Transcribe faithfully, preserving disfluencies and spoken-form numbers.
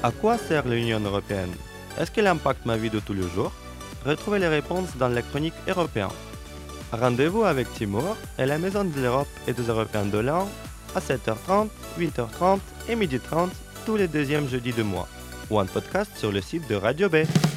À quoi sert l'Union européenne? Est-ce qu'elle impacte ma vie de tous les jours? Retrouvez les réponses dans la chronique européenne. Rendez-vous avec Timur et la Maison de l'Europe et des Européens de l'An à sept heures trente, huit heures trente et midi trente tous les deuxièmes jeudis de mois ou en podcast sur le site de Radio B.